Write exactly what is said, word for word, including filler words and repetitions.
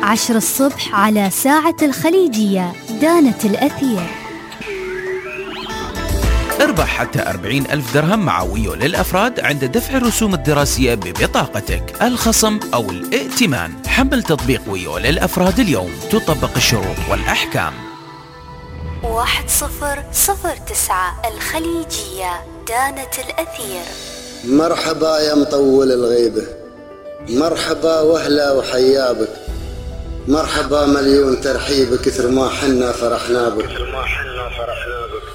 عشر الصبح على ساعة الخليجية دانت الأثير. اربح حتى أربعين ألف درهم مع ويو للأفراد عند دفع الرسوم الدراسية ببطاقتك. الخصم أو الائتمان. حمل تطبيق ويو للأفراد اليوم، تطبق الشروط والأحكام. واحد صفر صفر تسعة الخليجية دانت الأثير. مرحبا يا مطول الغيبة، مرحبا وهلا وحيابك، مرحبا مليون ترحيب، كثر ما حنا فرحنا بك.